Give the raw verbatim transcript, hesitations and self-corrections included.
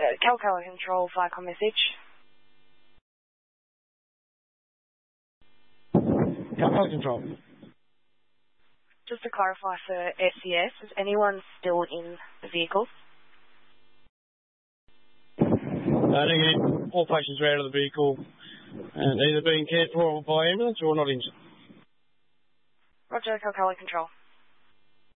Calcala Control, Viacom message. Calcala Control. Just to clarify for S C S, is anyone still in the vehicle? Uh, negative. All patients are out of the vehicle and either being cared for by ambulance or not injured. Roger, Calcala Control.